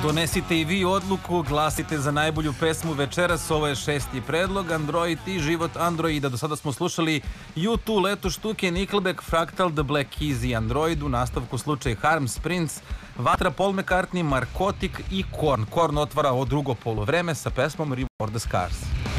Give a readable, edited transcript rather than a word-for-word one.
Donesite i vi odluku, glasite za najbolju pesmu večeras. Ovo je 6. predlog, Android i život Androida. Do sada smo slušali U2, Leto štuke, Nickelback, Fractal, The Black Keys i Android. U nastavku slučaj Harms, Prince, Vatra, Paul McCartney, Markotik i Korn. Korn otvara ovo drugo poluvreme sa pesmom Reward the Scars.